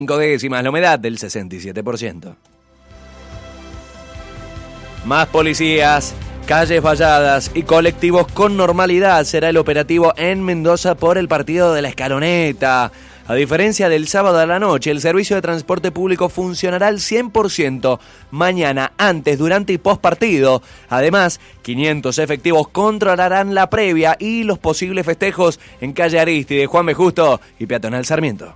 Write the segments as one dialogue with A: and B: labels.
A: 5 décimas, la humedad del 67%. Más policías, calles valladas y colectivos con normalidad será el operativo en Mendoza por el partido de la Escaloneta. A diferencia del sábado a la noche, el servicio de transporte público funcionará al 100% mañana, antes, durante y post partido. Además, 500 efectivos controlarán la previa y los posibles festejos en calle Aristide, Juan B. Justo y Peatonal Sarmiento.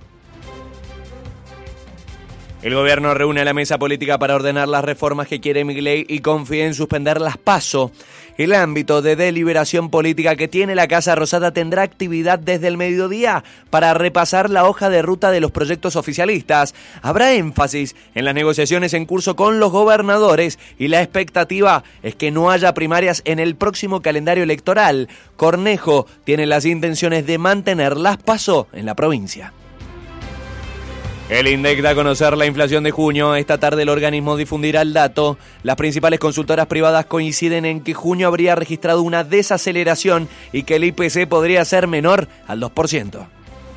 A: El gobierno reúne a la mesa política para ordenar las reformas que quiere Milei y confía en suspender las PASO. El ámbito de deliberación política que tiene la Casa Rosada tendrá actividad desde el mediodía para repasar la hoja de ruta de los proyectos oficialistas. Habrá énfasis en las negociaciones en curso con los gobernadores y la expectativa es que no haya primarias en el próximo calendario electoral. Cornejo tiene las intenciones de mantener las PASO en la provincia. El INDEC da a conocer la inflación de junio. Esta tarde el organismo difundirá el dato. Las principales consultoras privadas coinciden en que junio habría registrado una desaceleración y que el IPC podría ser menor al 2%.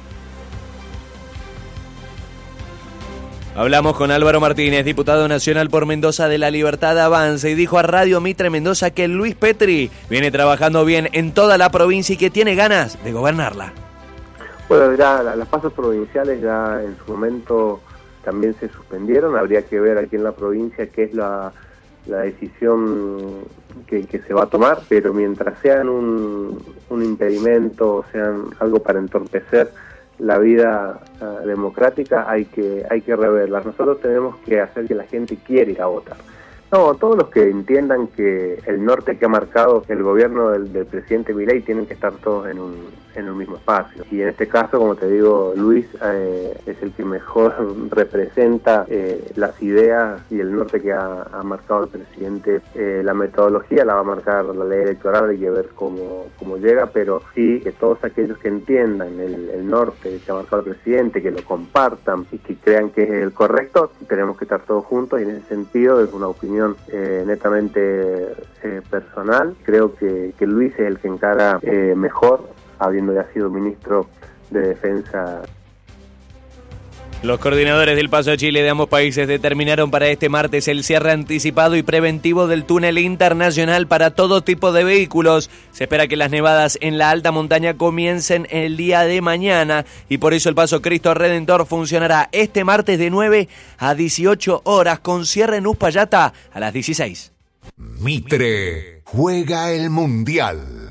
A: Hablamos con Álvaro Martínez, diputado nacional por Mendoza de la Libertad Avanza, y dijo a Radio Mitre Mendoza que Luis Petri viene trabajando bien en toda la provincia y que tiene ganas de gobernarla.
B: Bueno, ya las pasos provinciales ya en su momento también se suspendieron. Habría que ver aquí en la provincia qué es la decisión que se va a tomar, pero mientras sean un impedimento, sean algo para entorpecer la vida democrática, hay que reverlas. Nosotros tenemos que hacer que la gente quiera ir a votar. No, todos los que entiendan que el norte que ha marcado el gobierno del presidente Milei tienen que estar todos en un mismo espacio. Y en este caso, como te digo, Luis es el que mejor representa las ideas y el norte que ha marcado el presidente. La metodología la va a marcar la ley electoral, hay que ver cómo llega, pero sí que todos aquellos que entiendan el norte que ha marcado el presidente, que lo compartan y que crean que es el correcto, tenemos que estar todos juntos, y en ese sentido es una opinión netamente personal. Creo que Luis es el que encara mejor, habiendo ya sido ministro de Defensa.
A: Los coordinadores del Paso a Chile de ambos países determinaron para este martes el cierre anticipado y preventivo del túnel internacional para todo tipo de vehículos. Se espera que las nevadas en la alta montaña comiencen el día de mañana y por eso el Paso Cristo Redentor funcionará este martes de 9 a 18 horas con cierre en Uspallata a las 16.
C: Mitre juega el Mundial.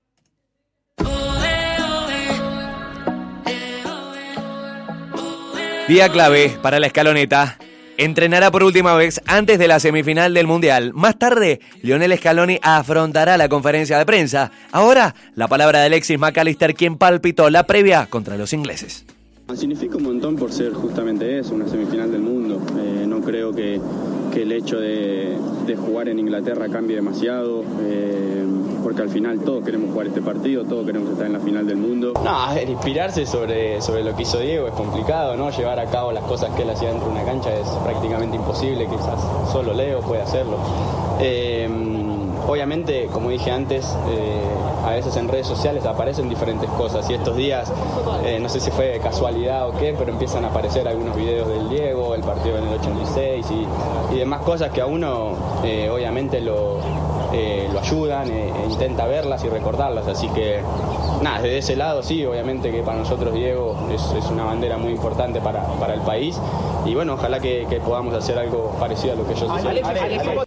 A: Día clave para la Escaloneta. Entrenará por última vez antes de la semifinal del Mundial. Más tarde, Lionel Scaloni afrontará la conferencia de prensa. Ahora, la palabra de Alexis McAllister, quien palpitó la previa contra los ingleses.
D: Significa un montón por ser justamente eso, una semifinal del mundo. No creo que el hecho de jugar en Inglaterra cambie demasiado, porque al final todos queremos jugar este partido, todos queremos estar en la final del mundo.
E: No, a ver, inspirarse sobre lo que hizo Diego es complicado, ¿no? Llevar a cabo las cosas que él hacía dentro de una cancha es prácticamente imposible, quizás solo Leo puede hacerlo. Obviamente, como dije antes, a veces en redes sociales aparecen diferentes cosas y estos días, no sé si fue casualidad o qué, pero empiezan a aparecer algunos videos del Diego, el partido en el 86 y demás cosas que a uno obviamente lo ayudan e intenta verlas y recordarlas, así que nada, desde ese lado sí, obviamente que para nosotros Diego es una bandera muy importante para el país y bueno, ojalá que podamos hacer algo parecido a lo que ellos hicieron.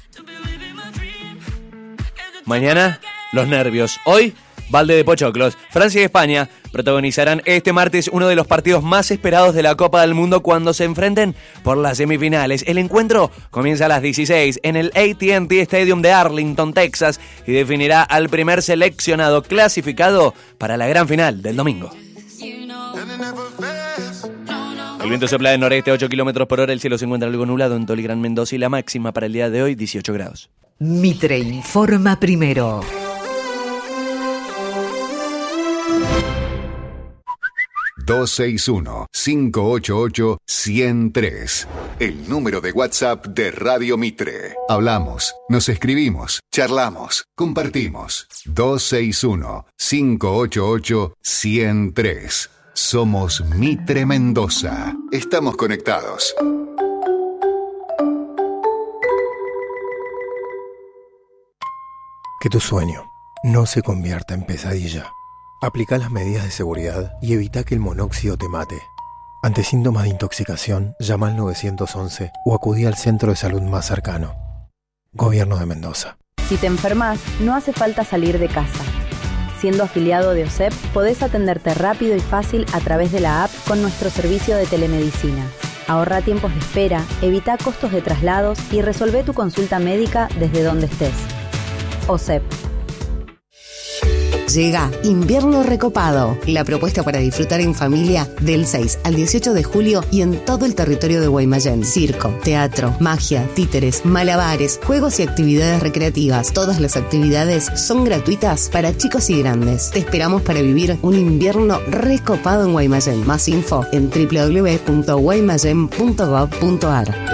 A: Mañana, los nervios. Hoy, Balde de Pochoclos. Francia y España protagonizarán este martes uno de los partidos más esperados de la Copa del Mundo cuando se enfrenten por las semifinales. El encuentro comienza a las 16 en el AT&T Stadium de Arlington, Texas, y definirá al primer seleccionado clasificado para la gran final del domingo. El viento sopla del noreste 8 km por hora, el cielo se encuentra algo nublado en todo el Gran Mendoza y la máxima para el día de hoy 18 grados.
F: Mitre informa primero.
C: ...261-588-103... el número de WhatsApp de Radio Mitre. Hablamos, nos escribimos, charlamos, compartimos. 261-588-103. Somos Mitre Mendoza. Estamos conectados.
G: Que tu sueño no se convierta en pesadilla. Aplica las medidas de seguridad y evita que el monóxido te mate. Ante síntomas de intoxicación, llama al 911 o acudí al centro de salud más cercano. Gobierno de Mendoza.
H: Si te enfermas, no hace falta salir de casa. Siendo afiliado de OSEP, podés atenderte rápido y fácil a través de la app con nuestro servicio de telemedicina. Ahorra tiempos de espera, evita costos de traslados y resolvé tu consulta médica desde donde estés. OSEP.
I: Llega Invierno Recopado, la propuesta para disfrutar en familia del 6 al 18 de julio y en todo el territorio de Guaymallén. Circo, teatro, magia, títeres, malabares, juegos y actividades recreativas. Todas las actividades son gratuitas para chicos y grandes. Te esperamos para vivir un invierno recopado en Guaymallén. Más info en www.guaymallén.gov.ar.